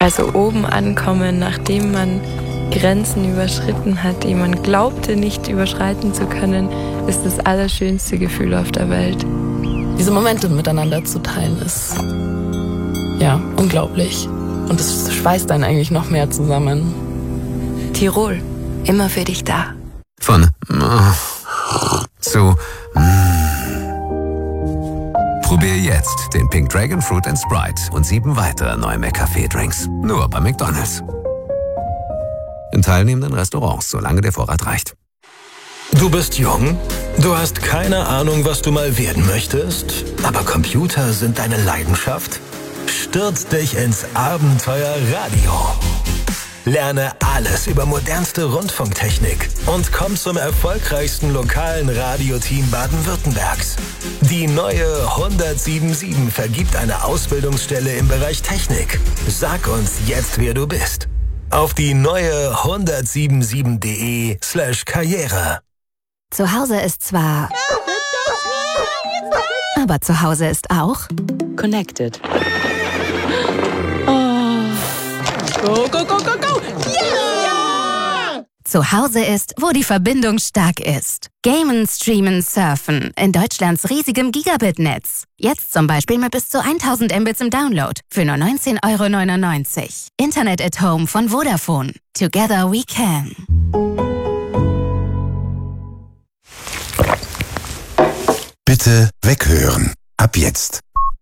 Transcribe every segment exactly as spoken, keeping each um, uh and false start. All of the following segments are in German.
Also oben ankommen, nachdem man Grenzen überschritten hat, die man glaubte nicht überschreiten zu können, ist das allerschönste Gefühl auf der Welt. Diese Momente miteinander zu teilen ist, ja, unglaublich. Und es schweißt einen eigentlich noch mehr zusammen. Tirol, immer für dich da. Von zu Probier jetzt den Pink Dragon Fruit and Sprite und sieben weitere neue McCafé-Drinks. Nur bei McDonald's. In teilnehmenden Restaurants, solange der Vorrat reicht. Du bist jung, du hast keine Ahnung, was du mal werden möchtest, aber Computer sind deine Leidenschaft? Stürz dich ins Abenteuer Radio. Lerne alles über modernste Rundfunktechnik und komm zum erfolgreichsten lokalen Radioteam Baden-Württembergs. Die neue hundertsiebenundsiebzig vergibt eine Ausbildungsstelle im Bereich Technik. Sag uns jetzt, wer du bist. Auf die neue hundertsiebenundsiebzig.de slash Karriere. Zu Hause ist zwar... Aber zu Hause ist auch... Connected. Go, go, go, go, go! Yeah! Zu Hause ist, wo die Verbindung stark ist. Gamen, streamen, surfen. In Deutschlands riesigem Gigabit-Netz. Jetzt zum Beispiel mit bis zu tausend Mbits im Download. Für nur neunzehn Euro neunundneunzig. Internet at Home von Vodafone. Together we can. Bitte weghören. Ab jetzt.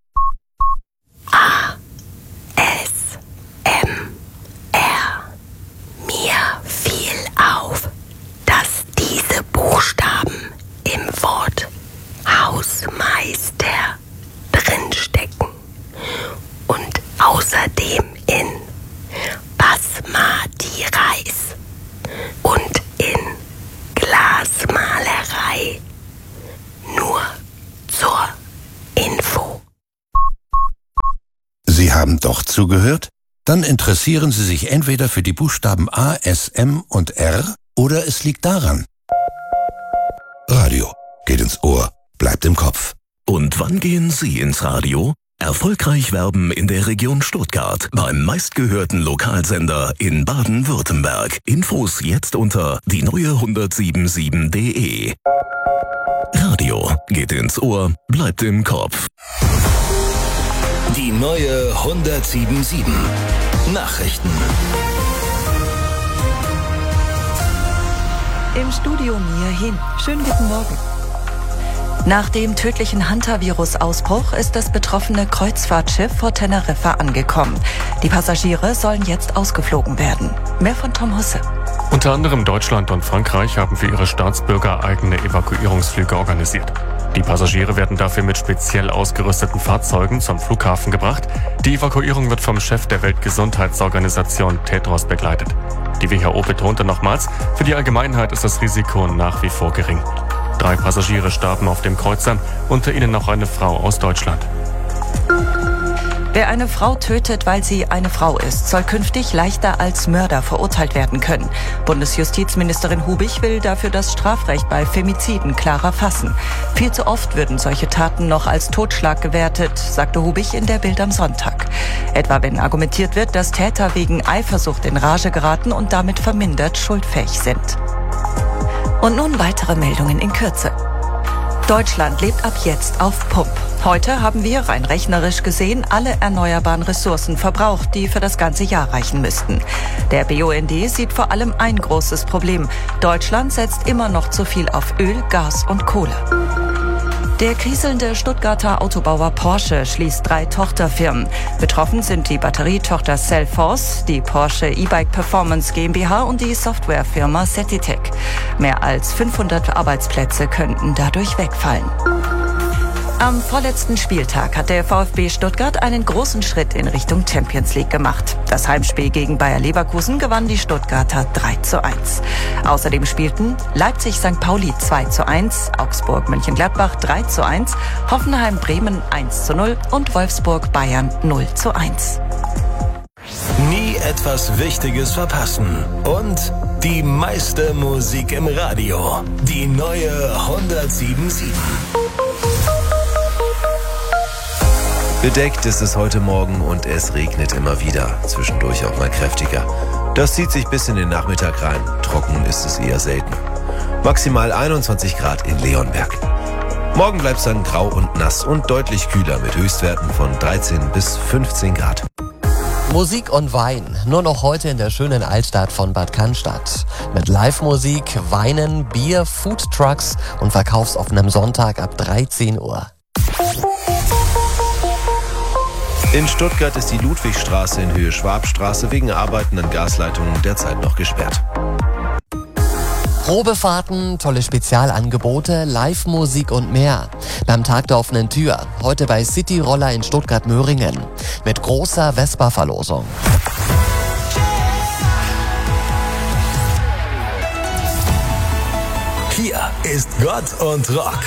A. S. M. R. Mir fiel auf, dass diese Buchstaben im Wort Hausmeister drinstecken und außerdem in Basmati Reis und in Glasmalerei. Nur zur Info. Sie haben doch zugehört? Dann interessieren Sie sich entweder für die Buchstaben A, S, M und R oder es liegt daran. Radio geht ins Ohr, bleibt im Kopf. Und wann gehen Sie ins Radio? Erfolgreich werben in der Region Stuttgart beim meistgehörten Lokalsender in Baden-Württemberg. Infos jetzt unter die neue hundertsiebenundsiebzig punkt de. Radio geht ins Ohr, bleibt im Kopf. Die neue hundertsiebenundsiebzig. Nachrichten. Im Studio Mia Hin. Schönen guten Morgen. Nach dem tödlichen Hantavirus-Ausbruch ist das betroffene Kreuzfahrtschiff vor Teneriffa angekommen. Die Passagiere sollen jetzt ausgeflogen werden. Mehr von Tom Husse. Unter anderem Deutschland und Frankreich haben für ihre Staatsbürger eigene Evakuierungsflüge organisiert. Die Passagiere werden dafür mit speziell ausgerüsteten Fahrzeugen zum Flughafen gebracht. Die Evakuierung wird vom Chef der Weltgesundheitsorganisation Tedros begleitet. Die W H O betonte nochmals, für die Allgemeinheit ist das Risiko nach wie vor gering. Drei Passagiere starben auf dem Kreuzer, unter ihnen noch eine Frau aus Deutschland. Wer eine Frau tötet, weil sie eine Frau ist, soll künftig leichter als Mörder verurteilt werden können. Bundesjustizministerin Hubich will dafür das Strafrecht bei Femiziden klarer fassen. Viel zu oft würden solche Taten noch als Totschlag gewertet, sagte Hubich in der Bild am Sonntag. Etwa wenn argumentiert wird, dass Täter wegen Eifersucht in Rage geraten und damit vermindert schuldfähig sind. Und nun weitere Meldungen in Kürze. Deutschland lebt ab jetzt auf Pump. Heute haben wir rein rechnerisch gesehen alle erneuerbaren Ressourcen verbraucht, die für das ganze Jahr reichen müssten. Der B U N D sieht vor allem ein großes Problem. Deutschland setzt immer noch zu viel auf Öl, Gas und Kohle. Der kriselnde Stuttgarter Autobauer Porsche schließt drei Tochterfirmen. Betroffen sind die Batterietochter Cellforce, die Porsche E-Bike Performance GmbH und die Softwarefirma Setitec. Mehr als fünfhundert Arbeitsplätze könnten dadurch wegfallen. Am vorletzten Spieltag hat der VfB Stuttgart einen großen Schritt in Richtung Champions League gemacht. Das Heimspiel gegen Bayer Leverkusen gewann die Stuttgarter drei zu eins. Außerdem spielten Leipzig Sankt Pauli zwei zu eins, Augsburg Mönchengladbach drei zu eins, Hoffenheim Bremen eins zu null und Wolfsburg Bayern null zu eins. Nie etwas Wichtiges verpassen. Und die meiste Musik im Radio. Die neue hundertsiebenundsiebzig. Bedeckt ist es heute Morgen und es regnet immer wieder, zwischendurch auch mal kräftiger. Das zieht sich bis in den Nachmittag rein, trocken ist es eher selten. Maximal einundzwanzig Grad in Leonberg. Morgen bleibt es dann grau und nass und deutlich kühler mit Höchstwerten von dreizehn bis fünfzehn Grad. Musik und Wein, nur noch heute in der schönen Altstadt von Bad Cannstatt. Mit Live-Musik, Weinen, Bier, Foodtrucks und verkaufsoffenem Sonntag ab dreizehn Uhr. In Stuttgart ist die Ludwigstraße in Höhe Schwabstraße wegen Arbeiten an Gasleitungen derzeit noch gesperrt. Probefahrten, tolle Spezialangebote, Live-Musik und mehr. Beim Tag der offenen Tür, heute bei City Roller in Stuttgart-Möhringen. Mit großer Vespa-Verlosung. Hier ist Gott und Rock.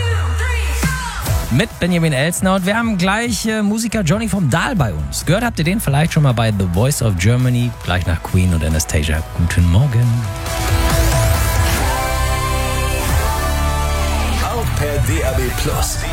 Mit Benjamin Elsner und wir haben gleich äh, Musiker Johnny vom Dahl bei uns. Gehört habt ihr den vielleicht schon mal bei The Voice of Germany, gleich nach Queen und Anastasia. Guten Morgen. Auch per D A B Plus.